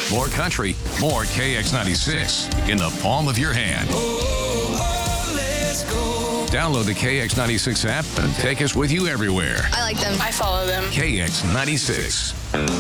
more country, more KX96 in the palm of your hand. Download the KX96 app and take us with you everywhere. I like them. I follow them. KX96.